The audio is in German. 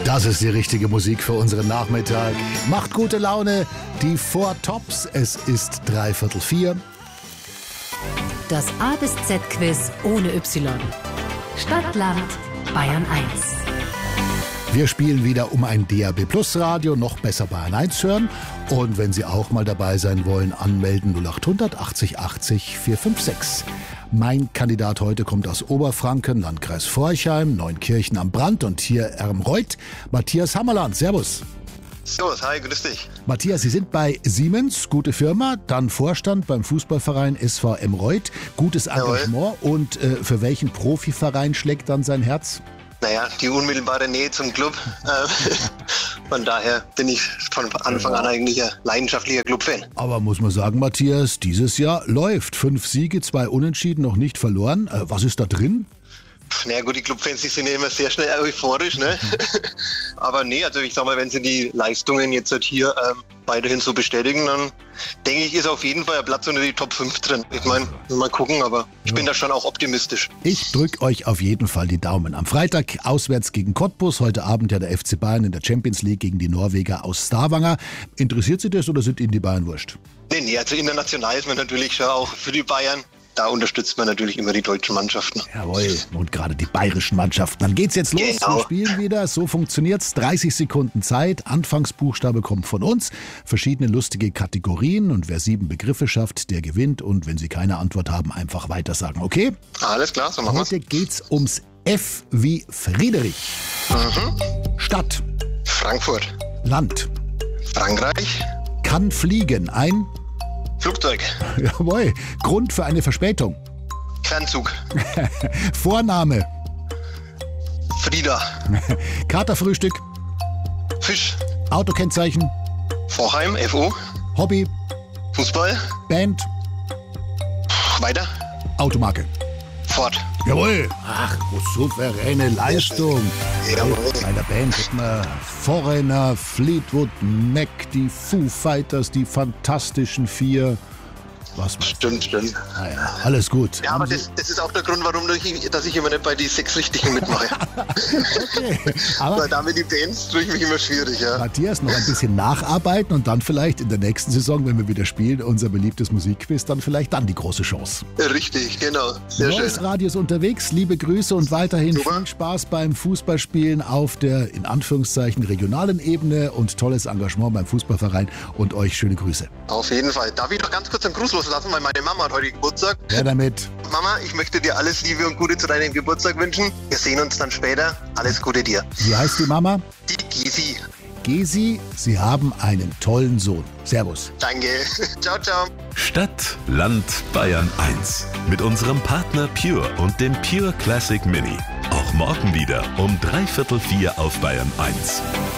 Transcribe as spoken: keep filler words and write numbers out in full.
Das ist die richtige Musik für unseren Nachmittag. Macht gute Laune, die Four Tops. Es ist dreiviertel vier. Das A bis Z-Quiz ohne Y. Stadt, Land, Bayern eins. Wir spielen wieder um ein D A B Plus Radio, noch besser Bayern eins hören. Und wenn Sie auch mal dabei sein wollen, anmelden null acht hundert achtzig achtzig vier fünf sechs. Mein Kandidat heute kommt aus Oberfranken, Landkreis Forchheim, Neunkirchen am Brand und hier Ermreuth. Matthias Hammerland, servus. Servus, hi, grüß dich. Matthias, Sie sind bei Siemens, gute Firma, dann Vorstand beim Fußballverein S V Ermreuth, gutes Engagement. Jawohl. Und äh, für welchen Profiverein schlägt dann sein Herz? Naja, die unmittelbare Nähe zum Club. Von daher bin ich von Anfang an eigentlich ein leidenschaftlicher Clubfan. Aber muss man sagen, Matthias, dieses Jahr läuft. Fünf Siege, zwei Unentschieden, noch nicht verloren. Äh, was ist da drin? Na gut, die Clubfans, die sind ja immer sehr schnell euphorisch, ne? Aber nee, also ich sag mal, wenn sie die Leistungen jetzt halt hier ähm, weiterhin so bestätigen, dann denke ich, ist auf jeden Fall ein Platz unter die Top fünf drin. Ich meine, mal gucken, aber ich ja. bin da schon auch optimistisch. Ich drücke euch auf jeden Fall die Daumen. Am Freitag auswärts gegen Cottbus, heute Abend ja der F C Bayern in der Champions League gegen die Norweger aus Stavanger. Interessiert Sie das oder sind Ihnen die Bayern wurscht? Nee, nee, also international ist man natürlich schon auch für die Bayern. Da unterstützt man natürlich immer die deutschen Mannschaften. Jawohl, und gerade die bayerischen Mannschaften. Dann geht's jetzt los, genau. Wir spielen wieder, so funktioniert's. dreißig Sekunden Zeit, Anfangsbuchstabe kommt von uns, verschiedene lustige Kategorien und wer sieben Begriffe schafft, der gewinnt und wenn Sie keine Antwort haben, einfach weitersagen, okay? Alles klar, so machen wir's. Heute geht's ums F wie Friedrich. Mhm. Stadt. Frankfurt. Land. Frankreich. Kann fliegen, ein... Flugzeug. Jawohl. Grund für eine Verspätung. Fernzug. Vorname. Frieda. Katerfrühstück. Fisch. Autokennzeichen. Vorheim, F O. Hobby. Fußball. Band. Weiter. Automarke. Ford. Jawohl. Ach, souveräne Leistung. Jawohl. Bei der Band hätten wir Foreigner, Fleetwood Mac, die Foo Fighters, die Fantastischen Vier. Was stimmt, stimmt. Naja, alles gut. Ja, aber das, das ist auch der Grund, warum ich, dass ich immer nicht bei die sechs Richtigen mitmache. Okay. Aber weil damit die Bands tue ich mich immer schwierig, ja. Matthias, noch ein bisschen nacharbeiten und dann vielleicht in der nächsten Saison, wenn wir wieder spielen, unser beliebtes Musikquiz, dann vielleicht dann die große Chance. Richtig, genau. Sehr Neues schön. Radio ist unterwegs. Liebe Grüße und weiterhin Super. Viel Spaß beim Fußballspielen auf der, in Anführungszeichen, regionalen Ebene und tolles Engagement beim Fußballverein und euch schöne Grüße. Auf jeden Fall. Darf ich noch ganz kurz einen Gruß loslassen, weil meine Mama hat heute Geburtstag. Ja, damit. Mama, ich möchte dir alles Liebe und Gute zu deinem Geburtstag wünschen. Wir sehen uns dann später. Alles Gute dir. Wie heißt die Mama? Die Gysi. Gysi, Sie haben einen tollen Sohn. Servus. Danke. Ciao, ciao. Stadt, Land, Bayern eins. Mit unserem Partner Pure und dem Pure Classic Mini. Auch morgen wieder um dreiviertel vier auf Bayern eins.